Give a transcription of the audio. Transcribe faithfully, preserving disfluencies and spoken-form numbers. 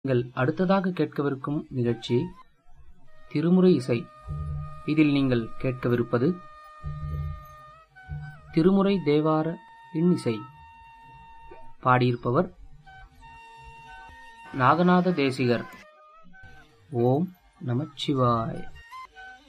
நீங்கள் அடுத்ததாக கேட்கவிருக்கும் நிகழ்ச்சி திருமுறை இசை. இதில் நீங்கள் கேட்கவிருப்பது திருமுறை தேவார இன்னிசை. பாடியிருப்பவர் நாகநாத தேசிகர். ஓம் நமச்சிவாய.